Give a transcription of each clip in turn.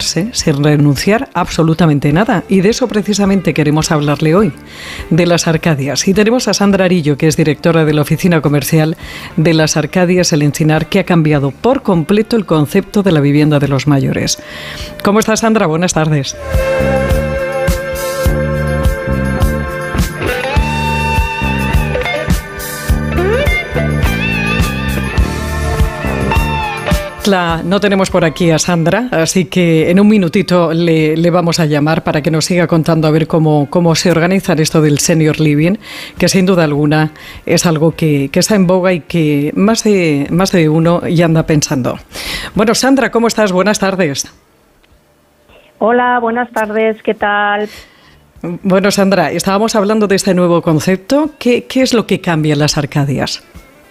moverse sin renunciar a absolutamente nada. Y de eso precisamente queremos hablarle hoy, de las Arcadias. Y tenemos a Sandra Arillo, que es directora de la oficina comercial de las Arcadias El Encinar, que ha cambiado por completo el concepto de la vivienda de los mayores. ¿Cómo estás, Sandra? Buenas tardes. No tenemos por aquí a Sandra, así que en un minutito le vamos a llamar para que nos siga contando a ver cómo se organiza esto del senior living, que sin duda alguna es algo que está en boga y que más de uno ya anda pensando. Bueno, Sandra, ¿cómo estás? Buenas tardes. Hola, buenas tardes, ¿qué tal? Bueno, Sandra, estábamos hablando de este nuevo concepto. ¿Qué es lo que cambia en las Arcadias?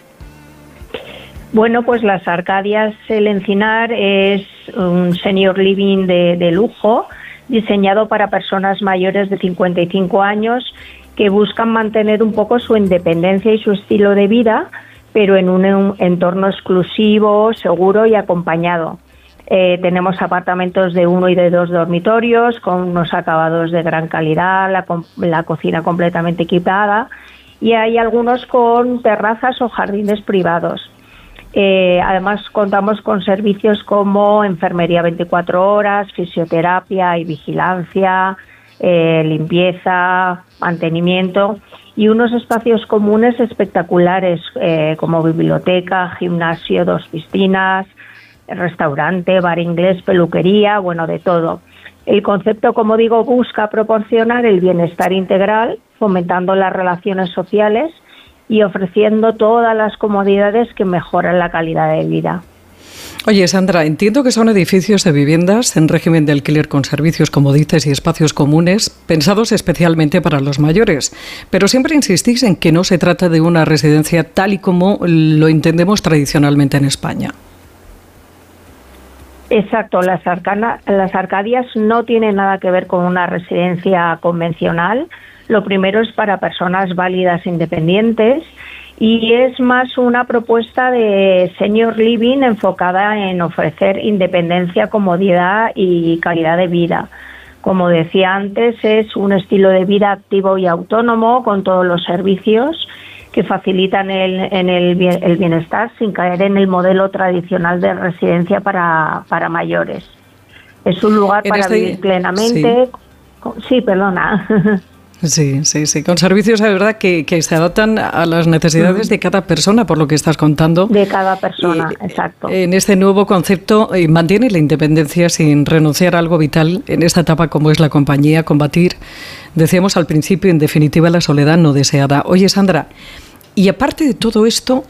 Bueno, pues las Arcadias El Encinar es un senior living de lujo diseñado para personas mayores de 55 años que buscan mantener un poco su independencia y su estilo de vida, pero en un entorno exclusivo, seguro y acompañado. Tenemos apartamentos de 1 y de 2 dormitorios con unos acabados de gran calidad, la cocina completamente equipada, y hay algunos con terrazas o jardines privados. Además contamos con servicios como enfermería 24 horas, fisioterapia y vigilancia, limpieza, mantenimiento y unos espacios comunes espectaculares como biblioteca, gimnasio, 2 piscinas, restaurante, bar inglés, peluquería, bueno, de todo. El concepto, como digo, busca proporcionar el bienestar integral, fomentando las relaciones sociales y ofreciendo todas las comodidades que mejoran la calidad de vida. Oye, Sandra, entiendo que son edificios de viviendas en régimen de alquiler con servicios, como dices, y espacios comunes, pensados especialmente para los mayores. Pero siempre insistís en que no se trata de una residencia tal y como lo entendemos tradicionalmente en España. Exacto, las Arcadias no tienen nada que ver con una residencia convencional. Lo primero es para personas válidas e independientes y es más una propuesta de senior living enfocada en ofrecer independencia, comodidad y calidad de vida. Como decía antes, es un estilo de vida activo y autónomo con todos los servicios que facilitan el bienestar sin caer en el modelo tradicional de residencia para mayores. Es un lugar para vivir plenamente. Sí, perdona. Sí. Con servicios, de verdad, que se adaptan a las necesidades de cada persona, por lo que estás contando. De cada persona, exacto. En este nuevo concepto mantiene la independencia sin renunciar a algo vital en esta etapa como es la compañía, combatir, decíamos al principio, en definitiva, la soledad no deseada. Oye, Sandra, y aparte de todo esto,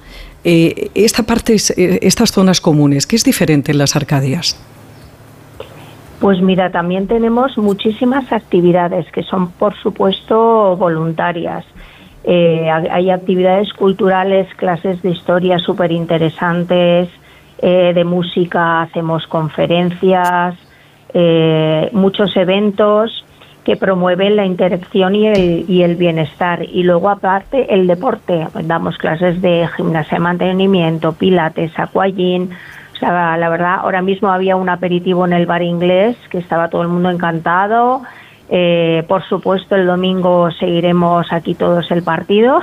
estas zonas comunes, ¿qué es diferente en las Arcadias? Pues mira, también tenemos muchísimas actividades que son, por supuesto, voluntarias. Hay actividades culturales, clases de historia súper interesantes, de música, hacemos conferencias, muchos eventos que promueven la interacción y el bienestar. Y luego, aparte, el deporte. Damos clases de gimnasia de mantenimiento, pilates, aquagym. O sea, la verdad, ahora mismo había un aperitivo en el bar inglés que estaba todo el mundo encantado. Por supuesto, el domingo seguiremos aquí todos el partido.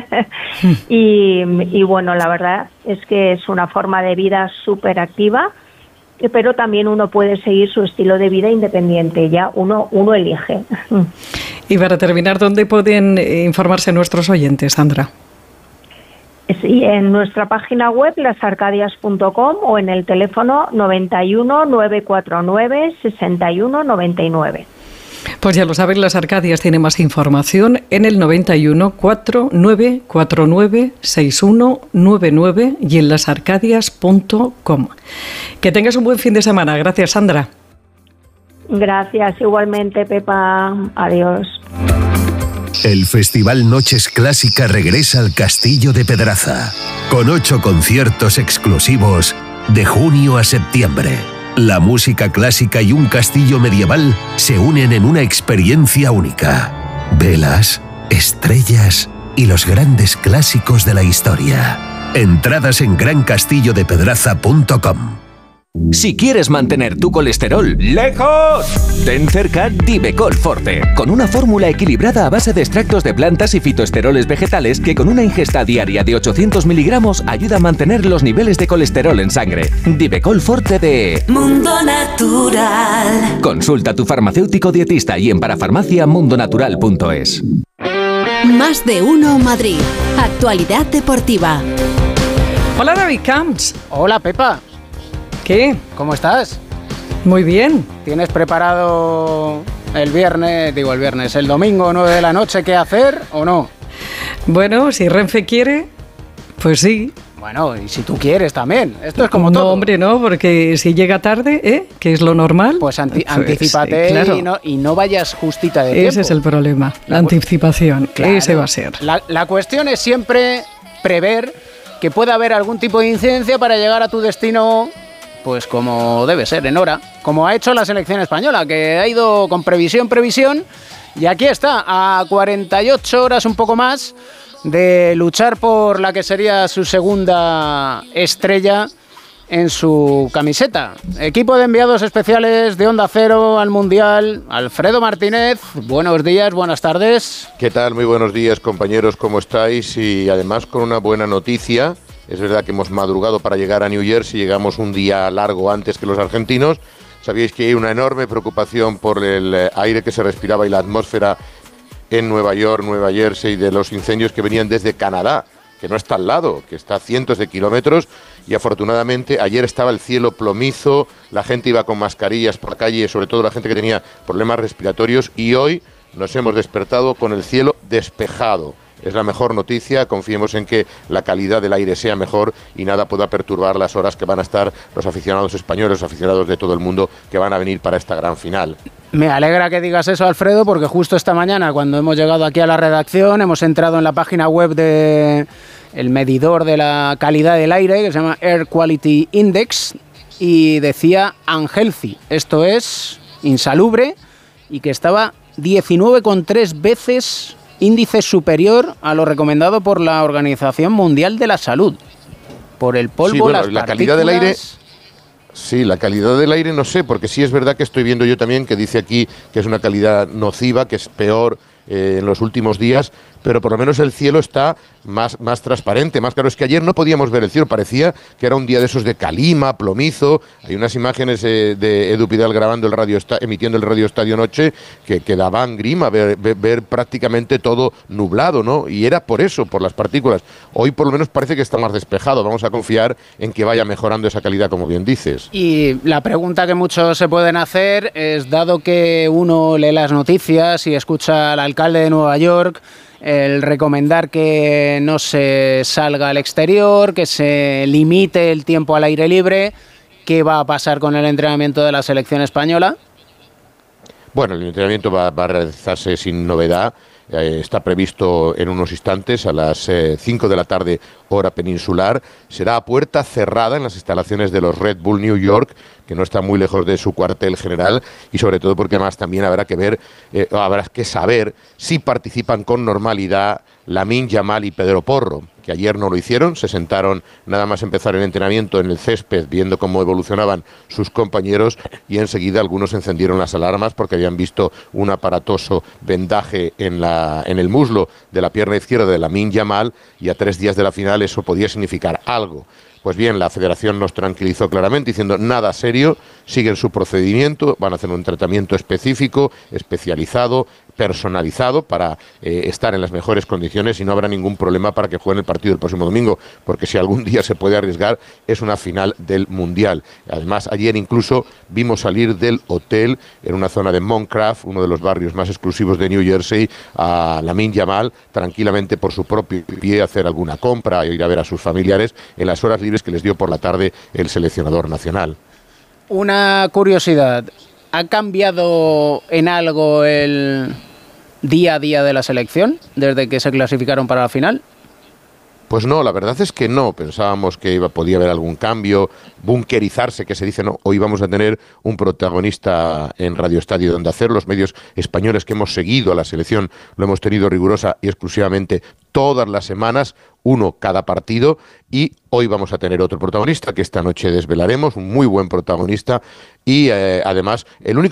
y bueno, la verdad es que es una forma de vida súper activa, pero también uno puede seguir su estilo de vida independiente. Ya uno elige. Y para terminar, ¿dónde pueden informarse nuestros oyentes, Sandra? Sí, en nuestra página web, lasarcadias.com, o en el teléfono 91 949 61 99. Pues ya lo saben, las Arcadias tiene más información en el 91 4949 6199 y en lasarcadias.com. Que tengas un buen fin de semana. Gracias, Sandra. Gracias, igualmente, Pepa. Adiós. El Festival Noches Clásica regresa al Castillo de Pedraza, con 8 conciertos exclusivos de junio a septiembre. La música clásica y un castillo medieval se unen en una experiencia única. Velas, estrellas y los grandes clásicos de la historia. Entradas en grancastilledepedraza.com. Si quieres mantener tu colesterol lejos, ten cerca Divecol Forte, con una fórmula equilibrada a base de extractos de plantas y fitoesteroles vegetales que con una ingesta diaria de 800 miligramos ayuda a mantener los niveles de colesterol en sangre. Divecol Forte de Mundo Natural. Consulta a tu farmacéutico dietista y en parafarmaciamundonatural.es. Más de uno Madrid. Actualidad deportiva. Hola, David Camps. Hola, Pepa. ¿Qué? ¿Cómo estás? Muy bien. ¿Tienes preparado el domingo 9 de la noche qué hacer o no? Bueno, si Renfe quiere, pues sí. Bueno, y si tú quieres también. Esto es como no, todo. No, hombre, no, porque si llega tarde, que es lo normal. Pues anticípate, claro. y no vayas justita de tiempo. Ese es el problema, la anticipación. Claro, ese va a ser. La cuestión es siempre prever que pueda haber algún tipo de incidencia para llegar a tu destino, pues como debe ser, en hora, como ha hecho la selección española, que ha ido con previsión, y aquí está, a 48 horas, un poco más, de luchar por la que sería su segunda estrella en su camiseta. Equipo de enviados especiales de Onda Cero al Mundial, Alfredo Martínez, buenos días, buenas tardes. ¿Qué tal? Muy buenos días, compañeros, ¿cómo estáis? Y además con una buena noticia. Es verdad que hemos madrugado para llegar a New Jersey, llegamos un día largo antes que los argentinos. Sabíais que hay una enorme preocupación por el aire que se respiraba y la atmósfera en Nueva York, Nueva Jersey, de los incendios que venían desde Canadá, que no está al lado, que está a cientos de kilómetros, y afortunadamente ayer estaba el cielo plomizo, la gente iba con mascarillas por la calle, sobre todo la gente que tenía problemas respiratorios, y hoy nos hemos despertado con el cielo despejado. Es la mejor noticia, confiemos en que la calidad del aire sea mejor y nada pueda perturbar las horas que van a estar los aficionados españoles, los aficionados de todo el mundo que van a venir para esta gran final. Me alegra que digas eso, Alfredo, porque justo esta mañana, cuando hemos llegado aquí a la redacción, hemos entrado en la página web de el medidor de la calidad del aire, que se llama Air Quality Index, y decía unhealthy, esto es insalubre, y que estaba 19,3 veces índice superior a lo recomendado por la Organización Mundial de la Salud. Por el polvo, sí, bueno, las la partículas... calidad del aire. Sí, la calidad del aire no sé, porque sí es verdad que estoy viendo yo también que dice aquí que es una calidad nociva, que es peor en los últimos días, pero por lo menos el cielo está más transparente, más claro. Es que ayer no podíamos ver el cielo, parecía que era un día de esos de calima, plomizo. Hay unas imágenes de Edu Pidal grabando emitiendo el Radio Estadio Noche que daban grima ver prácticamente todo nublado, ¿no? Y era por eso, por las partículas. Hoy por lo menos parece que está más despejado. Vamos a confiar en que vaya mejorando esa calidad, como bien dices. Y la pregunta que muchos se pueden hacer es, dado que uno lee las noticias y escucha al alcalde de Nueva York el recomendar que no se salga al exterior, que se limite el tiempo al aire libre, ¿qué va a pasar con el entrenamiento de la selección española? Bueno, el entrenamiento va a realizarse sin novedad. Está previsto en unos instantes a las 5 de la tarde, hora peninsular. Será a puerta cerrada en las instalaciones de los Red Bull New York, que no está muy lejos de su cuartel general, y sobre todo porque además también habrá que saber si participan con normalidad Lamine Yamal y Pedro Porro, que ayer no lo hicieron, se sentaron nada más empezar el entrenamiento en el césped viendo cómo evolucionaban sus compañeros, y enseguida algunos encendieron las alarmas porque habían visto un aparatoso vendaje en el muslo de la pierna izquierda de Lamine Yamal, y a 3 días de la final eso podía significar algo. Pues bien, la federación nos tranquilizó claramente diciendo nada serio, siguen su procedimiento, van a hacer un tratamiento específico, especializado, personalizado para estar en las mejores condiciones, y no habrá ningún problema para que jueguen el partido el próximo domingo, porque si algún día se puede arriesgar es una final del Mundial. Además, ayer incluso vimos salir del hotel en una zona de Moncraft, uno de los barrios más exclusivos de New Jersey, a Lamine Yamal tranquilamente por su propio pie a hacer alguna compra e ir a ver a sus familiares en las horas libres que les dio por la tarde el seleccionador nacional. Una curiosidad, ¿ha cambiado en algo el día a día de la selección desde que se clasificaron para la final? Pues no, la verdad es que no. Pensábamos que podía haber algún cambio, bunkerizarse, que se dice, no. Hoy vamos a tener un protagonista en Radio Estadio donde hacer. Los medios españoles que hemos seguido a la selección lo hemos tenido rigurosa y exclusivamente todas las semanas, uno cada partido, y hoy vamos a tener otro protagonista que esta noche desvelaremos, un muy buen protagonista y además el único